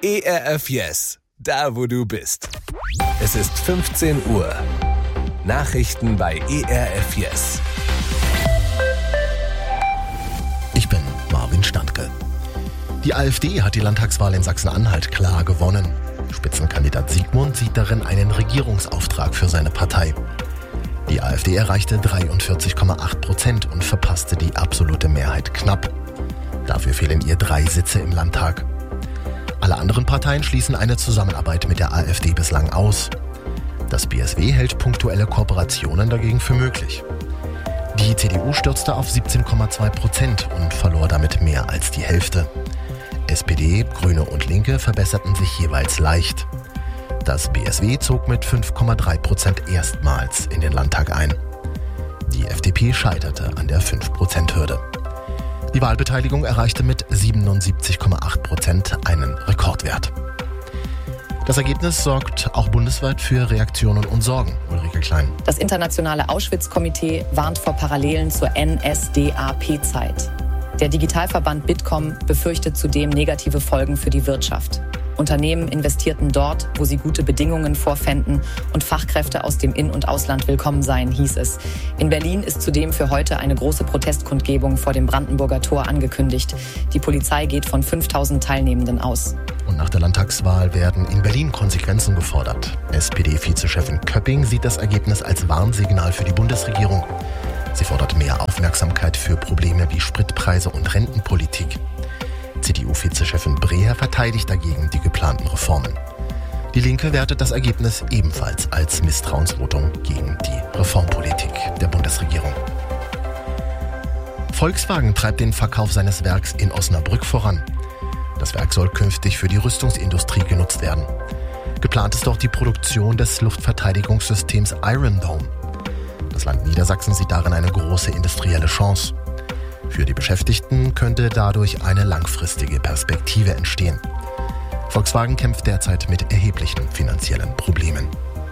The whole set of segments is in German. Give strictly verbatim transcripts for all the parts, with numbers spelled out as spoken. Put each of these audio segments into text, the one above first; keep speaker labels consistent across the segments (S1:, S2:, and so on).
S1: E R F Yes, da wo du bist. Es ist fünfzehn Uhr. Nachrichten bei E R F Yes.
S2: Ich bin Marvin Standke. Die AfD hat die Landtagswahl in Sachsen-Anhalt klar gewonnen. Spitzenkandidat Sigmund sieht darin einen Regierungsauftrag für seine Partei. Die AfD erreichte dreiundvierzig Komma acht Prozent und verpasste die absolute Mehrheit knapp. Dafür fehlen ihr drei Sitze im Landtag. Alle anderen Parteien schließen eine Zusammenarbeit mit der AfD bislang aus. Das B S W hält punktuelle Kooperationen dagegen für möglich. Die C D U stürzte auf siebzehn Komma zwei Prozent und verlor damit mehr als die Hälfte. S P D, Grüne und Linke verbesserten sich jeweils leicht. Das B S W zog mit fünf Komma drei Prozent erstmals in den Landtag ein. Die F D P scheiterte an der fünf Prozent Hürde. Die Wahlbeteiligung erreichte mit siebenundsiebzig Komma acht Prozent einen Rekordwert. Das Ergebnis sorgt auch bundesweit für Reaktionen und Sorgen. Ulrike Klein.
S3: Das internationale Auschwitz-Komitee warnt vor Parallelen zur N S D A P-Zeit. Der Digitalverband Bitkom befürchtet zudem negative Folgen für die Wirtschaft. Unternehmen investierten dort, wo sie gute Bedingungen vorfänden und Fachkräfte aus dem In- und Ausland willkommen seien, hieß es. In Berlin ist zudem für heute eine große Protestkundgebung vor dem Brandenburger Tor angekündigt. Die Polizei geht von fünftausend Teilnehmenden aus.
S2: Und nach der Landtagswahl werden in Berlin Konsequenzen gefordert. S P D-Vizechefin Köpping sieht das Ergebnis als Warnsignal für die Bundesregierung. Sie fordert mehr Aufmerksamkeit für Probleme wie Spritpreise und Rentenpolitik. C D U-Vizechefin Breher verteidigt dagegen die geplanten Reformen. Die Linke wertet das Ergebnis ebenfalls als Misstrauensvotum gegen die Reformpolitik der Bundesregierung. Volkswagen treibt den Verkauf seines Werks in Osnabrück voran. Das Werk soll künftig für die Rüstungsindustrie genutzt werden. Geplant ist dort die Produktion des Luftverteidigungssystems Iron Dome. Das Land Niedersachsen sieht darin eine große industrielle Chance. Für die Beschäftigten könnte dadurch eine langfristige Perspektive entstehen. Volkswagen kämpft derzeit mit erheblichen finanziellen Problemen.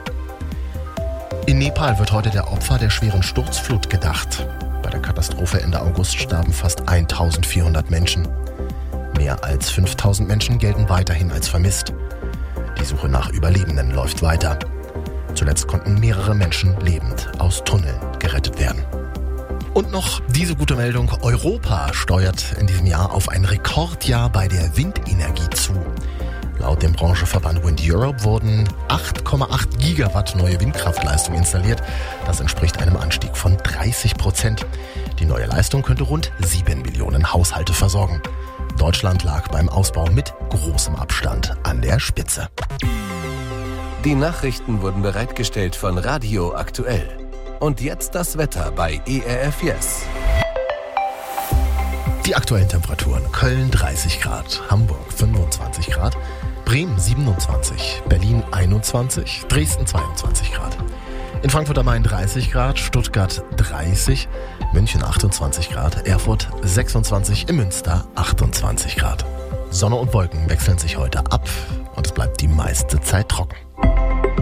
S2: In Nepal wird heute der Opfer der schweren Sturzflut gedacht. Bei der Katastrophe Ende August starben fast eintausendvierhundert Menschen. Mehr als fünftausend Menschen gelten weiterhin als vermisst. Die Suche nach Überlebenden läuft weiter. Zuletzt konnten mehrere Menschen lebend aus Tunneln gerettet werden. Und noch diese gute Meldung: Europa steuert in diesem Jahr auf ein Rekordjahr bei der Windenergie zu. Laut dem Branchenverband Wind Europe wurden acht Komma acht Gigawatt neue Windkraftleistung installiert. Das entspricht einem Anstieg von dreißig Prozent. Die neue Leistung könnte rund sieben Millionen Haushalte versorgen. Deutschland lag beim Ausbau mit großem Abstand an der Spitze.
S1: Die Nachrichten wurden bereitgestellt von Radio Aktuell. Und jetzt das Wetter bei E R F Yes.
S2: Die aktuellen Temperaturen: Köln dreißig Grad, Hamburg fünfundzwanzig Grad, Bremen siebenundzwanzig, Berlin einundzwanzig, Dresden zweiundzwanzig Grad. In Frankfurt am Main dreißig Grad, Stuttgart dreißig, München achtundzwanzig Grad, Erfurt sechsundzwanzig, in Münster achtundzwanzig Grad. Sonne und Wolken wechseln sich heute ab und es bleibt die meiste Zeit trocken.